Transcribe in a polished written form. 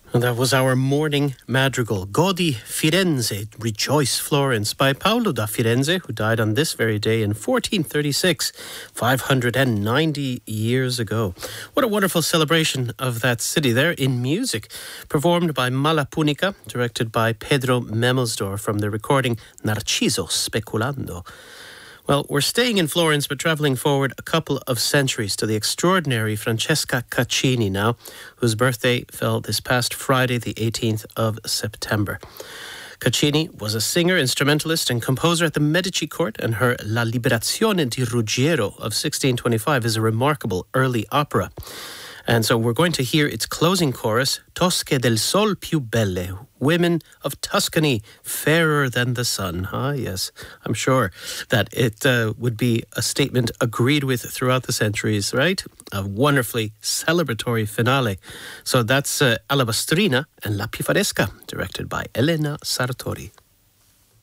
And that was our morning madrigal, Godi Firenze, Rejoice Florence, by Paolo da Firenze, who died on this very day in 1436, 590 years ago. What a wonderful celebration of that city there in music, performed by Mala Punica, directed by Pedro Memelsdorf from the recording Narciso Speculando. Well, we're staying in Florence, but travelling forward a couple of centuries to the extraordinary Francesca Caccini now, whose birthday fell this past Friday, the 18th of September. Caccini was a singer, instrumentalist and composer at the Medici court, and her La Liberazione di Ruggiero of 1625 is a remarkable early opera. And so we're going to hear its closing chorus, Tosche del Sol più belle, women of Tuscany, fairer than the sun. Ah, yes, I'm sure that it would be a statement agreed with throughout the centuries, right? A wonderfully celebratory finale. So that's Alabastrina and La Pifaresca, directed by Elena Sartori.